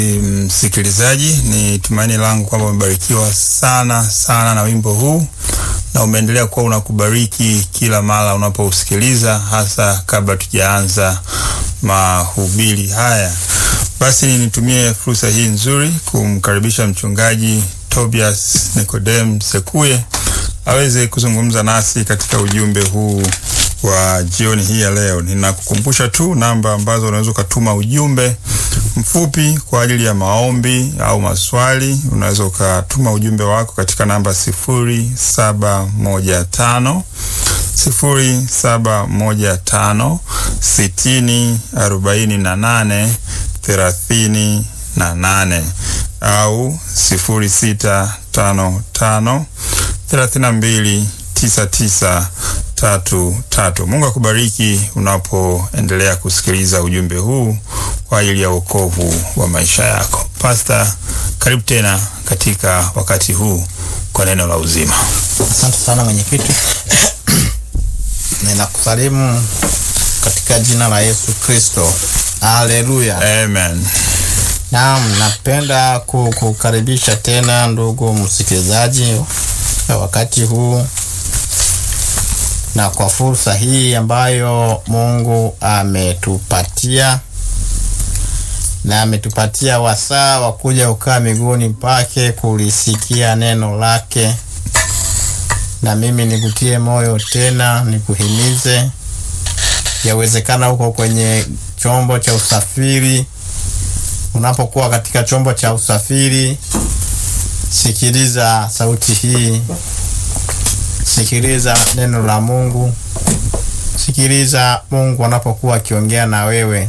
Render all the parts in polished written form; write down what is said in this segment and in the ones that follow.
Msikilizaji, ni tumaini langu kwamba umebarikiwa sana sana na wimbo huu na umeendelea kuwa unakubariki kila mara unapousikiliza, hasa kabla tujaanza mahubiri haya. Basi nitumie fursa hii nzuri kumkaribisha mchungaji Tobias Nikodem Sekuye aweze kuzungumza nasi katika ujumbe huu wa jioni hii ya leo. Ninakukumbusha tu namba ambazo unaweza kutuma ujumbe mfupi kwa ajili ya maombi au maswali. Unaweza ukatuma ujumbe wako katika namba 0715 6048 38 au 0655 329933. Mungu akubariki unapoendelea kusikiliza ujumbe huu kwa ajili ya wokovu wa maisha yako. Pastor, karibu tena katika wakati huu kwa neno la uzima. Asante sana mwenyekiti. Ninakusalimu katika jina la Yesu Kristo. Haleluya. Amen. Naam, napenda kukaribisha tena ndugu msikilizaji wakati huu na kwa fursa hii ambayo Mungu ametupatia, na ametupatia wasaa wa kuja ukaa miguuni pake kulisikia neno lake. Na mimi nikutie moyo tena, nikuhimize, yawezekana huko kwenye chombo cha usafiri. Unapokuwa katika chombo cha usafiri, sikiliza sauti hii, sikiliza neno la Mungu, sikiliza Mungu anapokuwa akiongea na wewe.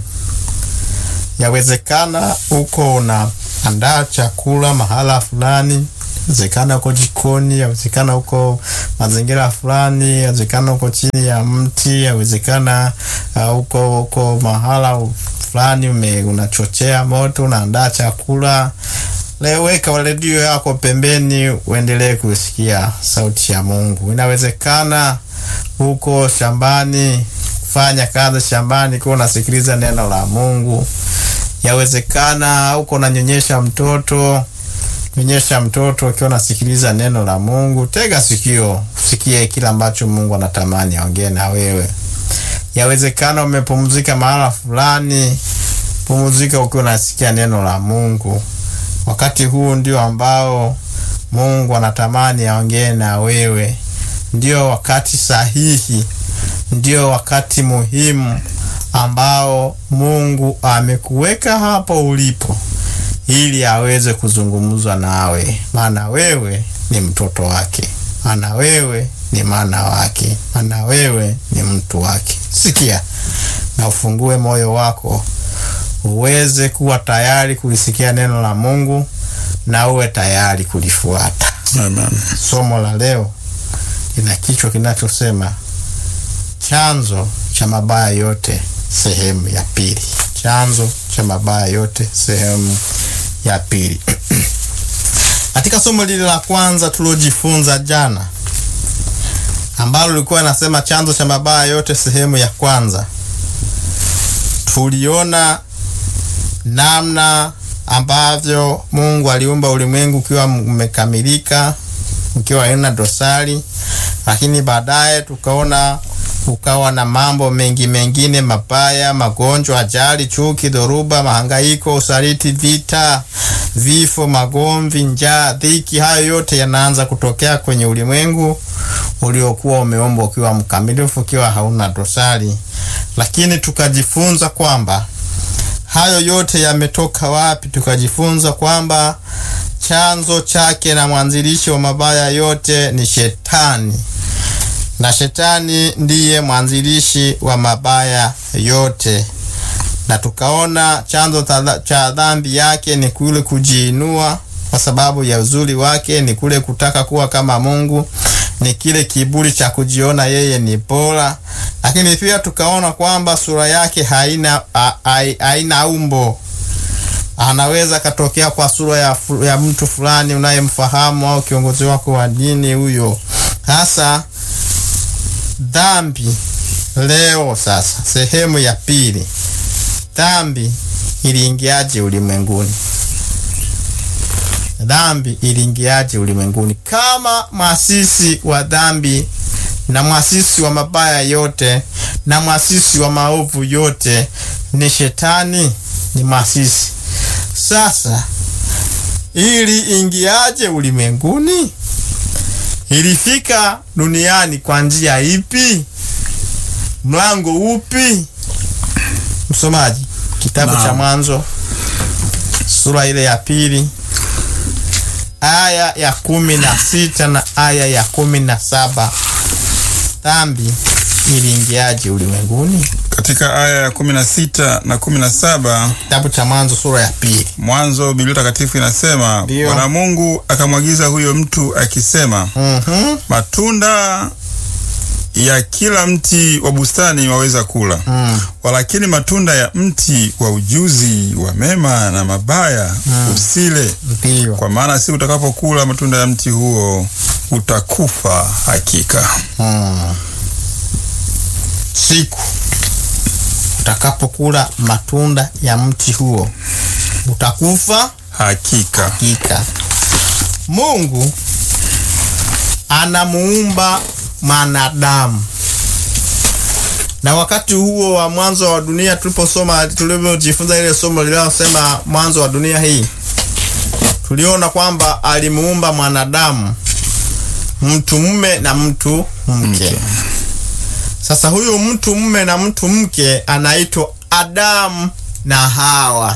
Yawezekana uko unaandaa chakula mahala fulani, yawezekana uko jikoni, yawezekana uko mazingira fulani, yawezekana uko chini ya mti, yawezekana uko mahala fulani unachochea moto, unaandaa chakula. Leo weka redio yako pembeni, uendelee kusikia sauti ya Mungu. Inawezekana uko shambani, fanya kazi shambani kwa unasikiliza neno la Mungu. Yawezekana uko unanyonyesha mtoto, nyonyesha mtoto ukiwa unasikiliza neno la Mungu. Tega sikio, usikie kila ambacho Mungu anatamani aongee na wewe. Yawezekana umepumzika mahala fulani, pumzika ukiwa unasikia neno la Mungu. Wakati huu ndio ambao Mungu anatamani aongee na wewe. Ndio wakati sahihi, ndio wakati muhimu ambao Mungu amekuweka hapo ulipo ili aweze kuzungumza nawe. Maana wewe ni mtoto wake, maana wewe ni mwana wake, maana wewe ni mtu wake. Sikia na ufungue moyo wako uweze kuwa tayari kulisikia neno la Mungu na uwe tayari kulifuata. Amen. Somo la leo lina kichwa kinachosema chanzo cha mabaya yote sehemu ya pili. Chanzo cha mabaya yote sehemu ya pili. Katika somo lile la kwanza tulojifunza jana, ambalo lilikuwa nasema chanzo cha mabaya yote sehemu ya kwanza, tuliona namna ambavyo Mungu aliumba ulimwengu ukiwa umekamilika, ukiwa hauna dosari. Lakini baadaye tukaona ukawa na mambo mengine mabaya, magonjwa, ajali, chuki, dhoruba, mahangaiko, usaliti, vita, vifo, magomvi, njaa, dhiki. Hayo yote yanaanza kutokea kwenye ulimwengu uliokuwa umeumbwa ukiwa mkamilifu, ukiwa hauna dosari. Lakini tukajifunza kwamba hayo yote yametoka wapi? Tukajifunza kwamba chanzo chake na mwanzilishi wa mabaya yote ni Shetani, na Shetani ndiye mwanzilishi wa mabaya yote. Na tukaona chanzo cha dhambi yake ni kule kujiinua kwa sababu ya uzuri wake, ni kule kutaka kuwa kama Mungu, ni kile kiburi cha kujiona yeye ni bora. Lakini pia tukaona kwamba sura yake haina umbo. Anaweza katokea kwa sura ya mtu fulani unayemfahamu au kiongozi wako wa dini huyo. Hasa dhambi leo sasa, sehemu ya pili. Dhambi iliingiaje ulimwenguni? dhambi iliingiaje ulimwenguni? Kama mwasisi wa dhambi na mwasisi wa mabaya yote na mwasisi wa maovu yote ni Shetani, ni mwasisi. Sasa ili ingiaje ulimwenguni? Ilifika duniani kwa njia ipi? Mlango upi? Msomaji, kitabu cha Mwanzo sura ile ya 2 aya ya 16 na aya ya 17. Dhambi iliingiaje ulimwenguni? Katika aya ya 16 na 17, kitabu cha Mwanzo sura ya 2. Mwanzo, Biblia Takatifu inasema, Bwana Mungu akamwagiza huyo mtu akisema, matunda ya kila mti wa bustani waweza kula, walakini matunda ya mti wa ujuzi wa mema na mabaya usile, kwa maana siku utakapokula matunda ya mti huo utakufa hakika. Siku utakapokula matunda ya mti huo utakufa hakika. Hakika. Mungu anamuumba mwanadamu, na wakati huo wa mwanzo wa dunia tulivyojifunza ile somo linalosema mwanzo wa dunia hii, tuliona kwamba alimuumba mwanadamu, mtu mume na mtu mke. Sasa huyu mtu mume na mtu mke anaitwa Adamu na Hawa.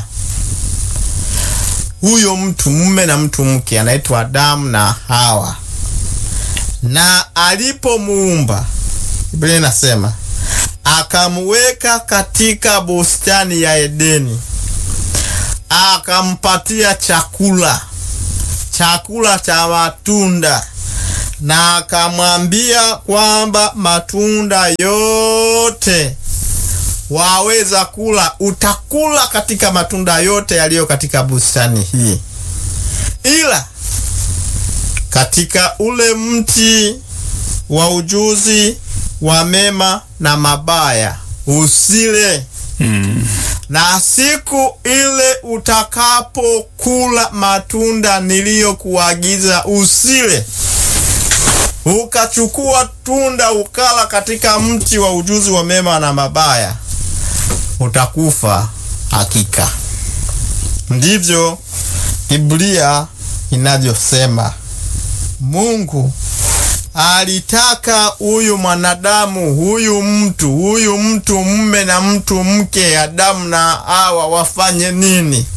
Huyo mtu mume na mtu mke anaitwa Adamu na Hawa. Na alipomuumba, Biblia inasema akamweka katika bustani ya Edeni, akampatia chakula cha matunda, na akamwambia kwamba matunda yote waweza kula, utakula katika matunda yote yaliyo katika bustani hii, ila katika ule mti wa ujuzi wa mema na mabaya usile. Na siku ile utakapokula matunda niliyokuagiza usile, ukachukua tunda ukala katika mti wa ujuzi wa mema na mabaya, utakufa hakika. Ndivyo Biblia inavyosema. Mungu alitaka huyu mwanadamu, huyu mtu mume na mtu mke, Adamu na Hawa, wafanye nini?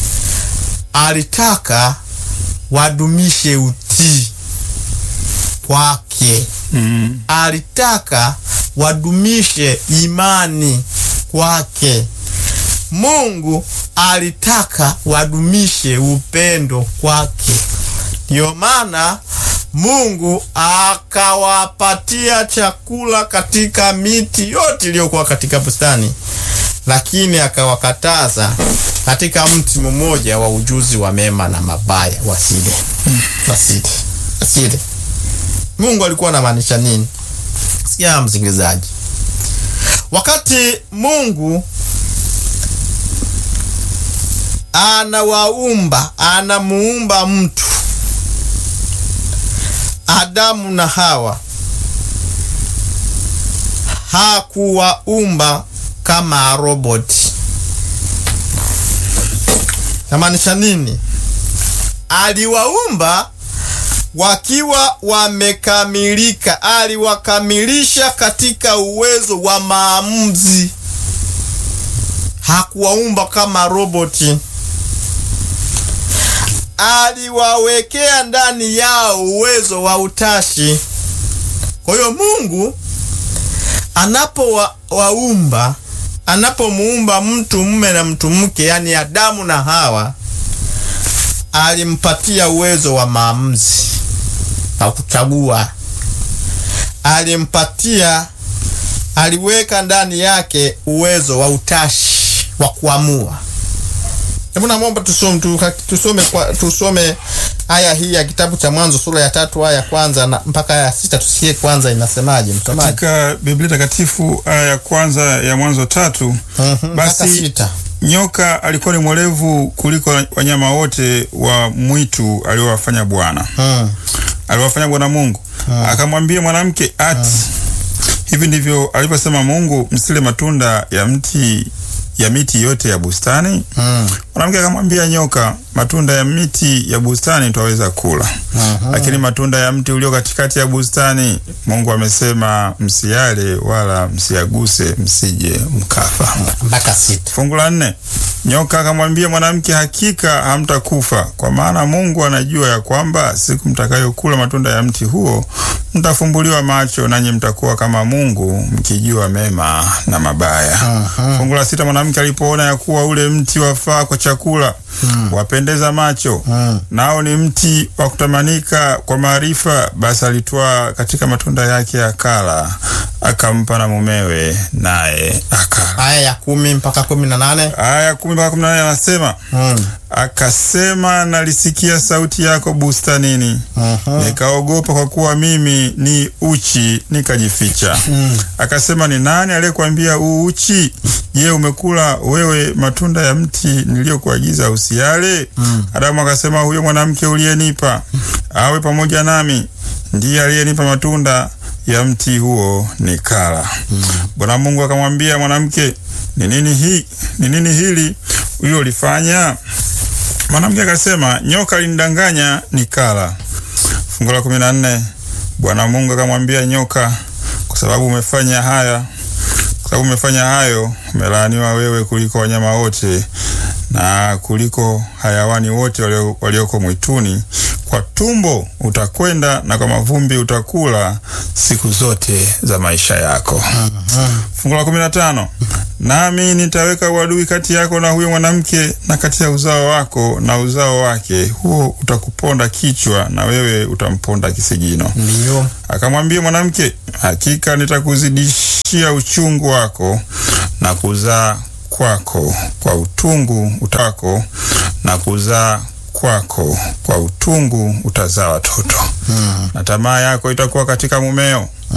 Alitaka wadumishe utii kwake. Alitaka wadumishe imani kwake. Mungu alitaka wadumishe upendo kwake. Ndio maana Mungu akawapatia chakula katika miti yote iliyokuwa katika bustani, lakini akawakataza katika mti mmoja wa ujuzi wa mema na mabaya wasile. Wasile. Mungu alikuwa anamaanisha nini? Sikia msikilizaji. Wakati Mungu anamuumba mtu, Adamu na Hawa, hakuwaumba kama roboti. Namaanisha nini? Aliwaumba wakiwa wamekamilika, aliwakamilisha katika uwezo wa maamuzi. Hakuwaumba kama roboti. Aliwawekea ndani yao uwezo wa utashi. Kwa hiyo Mungu anapomuumba mtu mume na mtu mke, yani Adamu na Hawa, alimpatia uwezo wa maamuzi na kuchagua. Aliweka ndani yake uwezo wa utashi wa kuamua. Hebu naomba tusome aya hii ya kitabu cha Mwanzo sura ya 3 aya ya kwanza na mpaka aya ya 6. Tusikie kwanza inasemaje msomaji. Katika Biblia Takatifu aya ya kwanza ya Mwanzo 3, basi nyoka alikuwa ni mwerevu kuliko wanyama wote wa mwitu aliowafanya Bwana. Aliwafanya Bwana Mungu. Akamwambia mwanamke, hivi ndivyo alivyosema Mungu, msile matunda ya miti yote ya bustani? Mwanamke akamwambia nyoka, matunda ya miti ya bustani twaweza kula. Lakini matunda ya mti ulio katikati ya bustani, Mungu amesema msiale wala msiaguse, msije mkafa. Mpaka 6. Fungu la 4. Nyoka akamwambia mwanamke, hakika hamtakufa, kwa maana Mungu anajua ya kwamba siku mtakayokula matunda ya mti huo mtafumbuliwa macho, nanyi mtakuwa kama Mungu, mkijua mema na mabaya. Fungu la 6. Mwanamke alipoona ya kuwa ule mti wafaa kwa chakula, wapendeza macho, nao ni mti wa kutamanika kwa maarifa, basi alitwaa katika matunda yake akala, akampa na mumewe, naye akala. Aya ya 10 mpaka 18. Aya ya 10 mpaka 18 anasema, akasema, nalisikia sauti yako bustanini, nikaogopa kwa kuwa mimi ni uchi, nikajificha. Akasema, ni nani aliyekuambia uchi? Je, umekula wewe matunda ya mti niliyokuagiza usiale? Adamu akasema, huyo mwanamke uliyenipa awe pamoja nami ndiye aliyenipa matunda ya mti huo nikala. Bwana Mungu akamwambia mwanamke, ni nini hili ulilofanya? Mwanamke akasema, nyoka alinidanganya nikala. Fungu la 14. Bwana Mungu akamwambia nyoka, kwa sababu umefanya hayo, umelaaniwa wewe kuliko wanyama wote na kuliko hayawani wote walioko mwituni. Kwa tumbo utakwenda na kwa mavumbi utakula siku zote za maisha yako. Fungu la 15. Nami nitaweka uadui kati yako na huyo mwanamke, na kati ya uzao wako na uzao wake, huo utakuponda kichwa na wewe utamponda kisigino. Ndio. Akamwambia mwanamke, hakika nitakuzidishia uchungu wako na kuzaa kwako kwa utungu utako, na kuzaa kwako kwa utungu utazaa watoto. Na tamaa yako itakuwa katika mumeo,